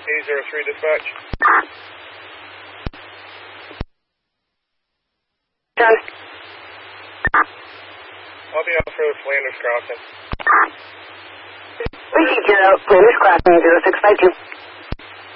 803 dispatch. Done. I'll be out for Flanders Crossing. Repeat 0, Flanders Crossing 0652.